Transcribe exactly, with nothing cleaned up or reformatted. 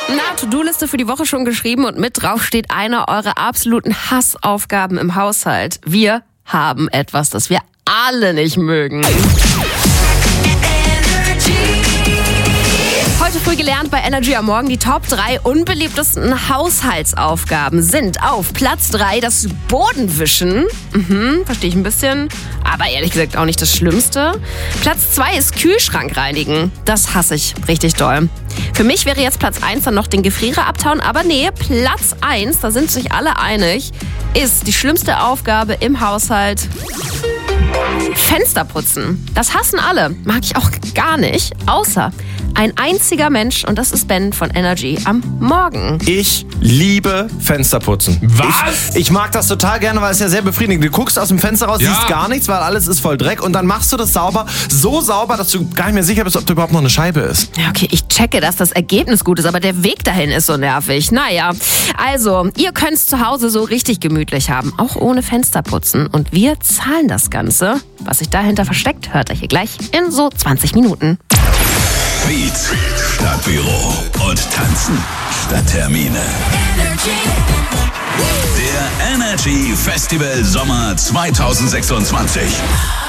Na, To-Do-Liste für die Woche schon geschrieben und mit drauf steht eine eurer absoluten Hassaufgaben im Haushalt. Wir haben etwas, das wir alle nicht mögen. Heute früh gelernt bei Energy am Morgen, die Top drei unbeliebtesten Haushaltsaufgaben sind auf Platz drei das Bodenwischen. Mhm, verstehe ich ein bisschen, aber ehrlich gesagt auch nicht das Schlimmste. Platz zwei ist Kühlschrank reinigen. Das hasse ich richtig doll. Für mich wäre jetzt Platz eins dann noch den Gefrierer abtauen, aber nee, Platz eins, da sind sich alle einig, ist die schlimmste Aufgabe im Haushalt Fenster putzen. Das hassen alle, mag ich auch gar nicht, außer ein einziger Mensch und das ist Ben von Energy am Morgen. Ich liebe Fensterputzen. Was? Ich, ich mag das total gerne, weil es ja sehr befriedigend. Du guckst aus dem Fenster raus, Ja. siehst gar nichts, weil alles ist voll Dreck und dann machst du das sauber, so sauber, dass du gar nicht mehr sicher bist, ob da überhaupt noch eine Scheibe ist. Ja, okay, ich checke, dass das Ergebnis gut ist, aber der Weg dahin ist so nervig. Naja, also, ihr könnt es zu Hause so richtig gemütlich haben, auch ohne Fensterputzen. Und wir zahlen das Ganze. Was sich dahinter versteckt, hört ihr hier gleich in so zwanzig Minuten. Beats statt Büro und Tanzen statt Termine. Der Energy Festival Sommer zwanzig sechsundzwanzig.